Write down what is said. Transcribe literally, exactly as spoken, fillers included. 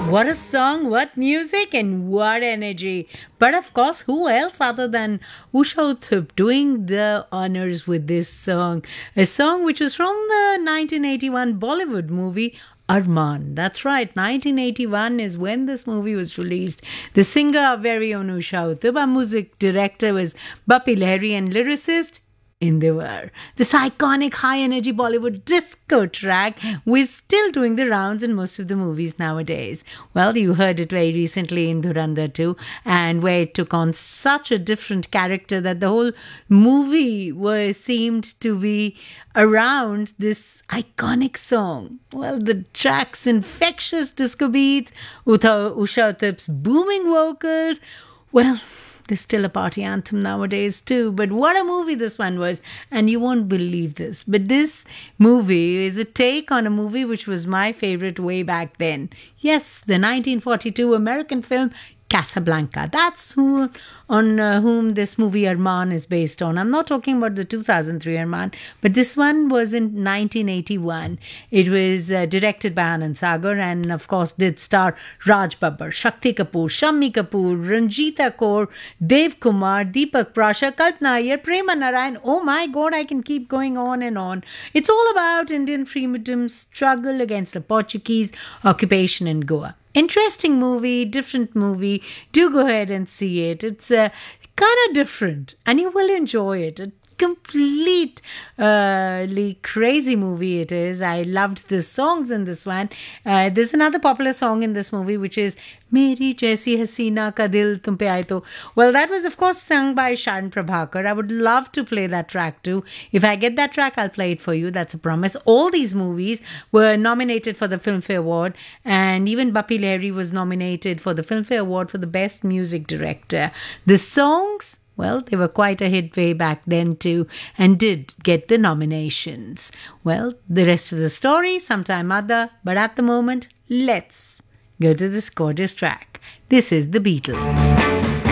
What a song, what music, and what energy. But of course, who else other than Usha Uthup doing the honors with this song? A song which was from the nineteen eighty-one Bollywood movie Armaan. That's right, nineteen eighty-one is when this movie was released. The singer, our very own Usha Uthup, our music director was Bappi Lahiri, and lyricist India. This iconic high-energy Bollywood disco track was still doing the rounds in most of the movies nowadays. Well, you heard it very recently in Dhurandhar two, and where it took on such a different character that the whole movie was seemed to be around this iconic song. Well, the track's infectious disco beats, Utha, Usha Uthup's booming vocals, well, there's still a party anthem nowadays too. But what a movie this one was. And you won't believe this, but this movie is a take on a movie which was my favorite way back then. Yes, the nineteen forty-two American film Casablanca. That's who on uh, whom this movie Armaan is based on. I'm not talking about the two thousand three Armaan, but this one was in nineteen eighty-one. It was uh, directed by Anand Sagar and of course did star Raj Babbar, Shakti Kapoor, Shammi Kapoor, Ranjita Kaur, Dev Kumar, Deepak Prasha, Kalpana Iyer, Prema Narayan. Oh my God, I can keep going on and on. It's all about Indian freedom's struggle against the Portuguese occupation in Goa. Interesting movie, different movie. Do go ahead and see it. It's uh, kind of different and you will enjoy it. A completely uh, crazy movie it is. I loved the songs in this one. Uh, there's another popular song in this movie which is Meri Jaisi Hasina Ka Dil Tum Pe Aaye To. Well, that was of course sung by Sharan Prabhakar. I would love to play that track too. If I get that track, I'll play it for you. That's a promise. All these movies were nominated for the Filmfare Award, and even Bappi Lahiri was nominated for the Filmfare Award for the Best Music Director. The songs, well, they were quite a hit way back then too, and did get the nominations. Well, the rest of the story sometime other, but at the moment, let's go to this gorgeous track. This is The Beatles.